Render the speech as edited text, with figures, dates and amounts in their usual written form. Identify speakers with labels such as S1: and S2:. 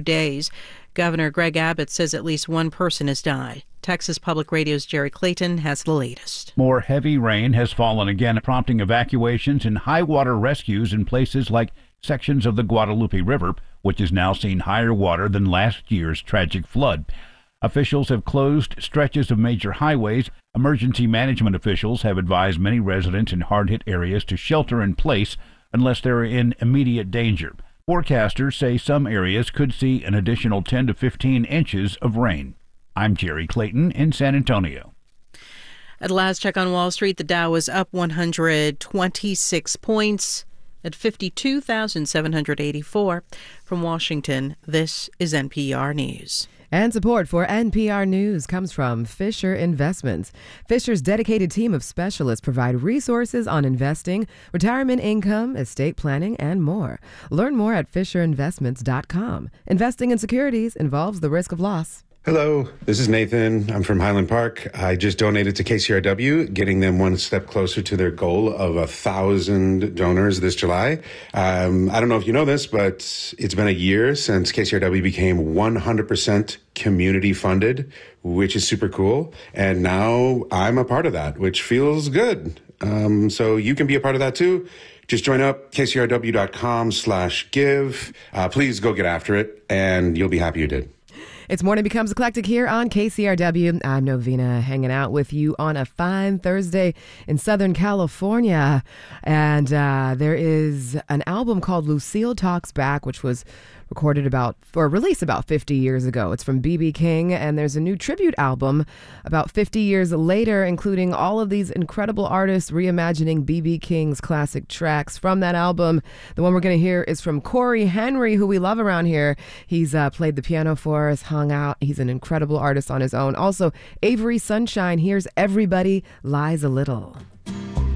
S1: days. Governor Greg Abbott says at least one person has died. Texas Public Radio's Jerry Clayton has the latest.
S2: More heavy rain has fallen again, prompting evacuations and high water rescues in places like sections of the Guadalupe River, which has now seen higher water than last year's tragic flood. Officials have closed stretches of major highways. Emergency management officials have advised many residents in hard-hit areas to shelter in place unless they're in immediate danger. Forecasters say some areas could see an additional 10 to 15 inches of rain. I'm Jerry Clayton in San Antonio.
S1: At last check on Wall Street, the Dow was up 126 points at 52,784. From Washington, this is NPR News.
S3: And support for NPR News comes from Fisher Investments. Fisher's dedicated team of specialists provide resources on investing, retirement income, estate planning, and more. Learn more at FisherInvestments.com. Investing in securities involves the risk of loss.
S4: Hello, this is Nathan. I'm from Highland Park. I just donated to KCRW, getting them one step closer to their goal of 1,000 donors this July. I don't know if you know this, but it's been a year since KCRW became 100% community funded, which is super cool. And now I'm a part of that, which feels good. So you can be a part of that too. Just join up, kcrw.com/give. Please go get after it, and you'll be happy you did.
S3: It's Morning Becomes Eclectic here on KCRW. I'm Novena, hanging out with you on a fine Thursday in Southern California. And there is an album called Lucille Talks Back, which was released about 50 years ago. It's from B.B. King, and there's a new tribute album about 50 years later, including all of these incredible artists reimagining B.B. King's classic tracks from that album. The one we're going to hear is from Corey Henry, who we love around here. He's played the piano for us, hung out. He's an incredible artist on his own. Also, Avery Sunshine. Here's Everybody Lies a Little.